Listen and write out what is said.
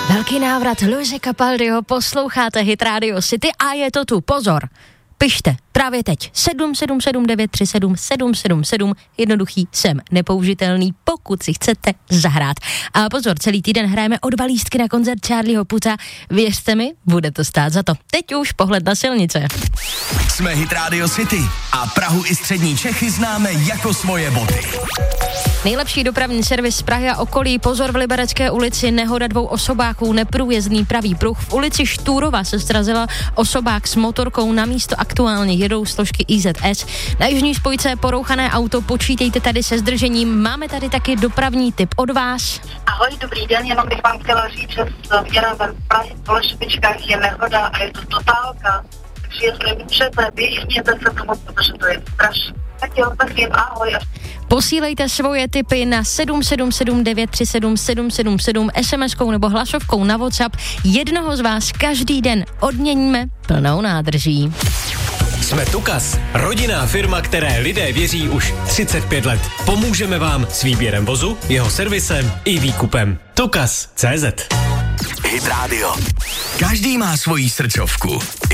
Velký návrat Luise Capaldiho, posloucháte Hit Radio City a je to tu, pozor, pište právě teď 777937777, jednoduchý, jsem nepoužitelný, pokud si chcete zahrát. A pozor, celý týden hrajeme o 2 lístky na koncert Charlieho Putha, věřte mi, bude to stát za to. Teď už pohled na silnice. Jsme Hit Radio City a Prahu i střední Čechy známe jako svoje boty. Nejlepší dopravní servis z Prahy a okolí, pozor, v Liberecké ulici nehoda 2 osobáků, neprůjezdný pravý pruh. V ulici Štúrova se srazila osobák s motorkou, na místo aktuálně jedou složky IZS. Na jižní spojce porouchané auto, počítejte tady se zdržením. Máme tady taky dopravní tip od vás. Ahoj, dobrý den, jenom bych vám chtěla říct, že směrem v Praze po Lešpičkách je nehoda a je to totálka. Takže jestli můžete, vyjštěte se tomu, protože to je strašné. Tak jo, tak jen ahoj. Posílejte svoje tipy na 777937777 SMS-kou nebo hlasovkou na WhatsApp. Jednoho z vás každý den odměníme plnou nádrží. Jsme Tukas, rodinná firma, které lidé věří už 35 let. Pomůžeme vám s výběrem vozu, jeho servisem i výkupem. Tukas.cz. Hit Radio. Každý má svoji srdcovku.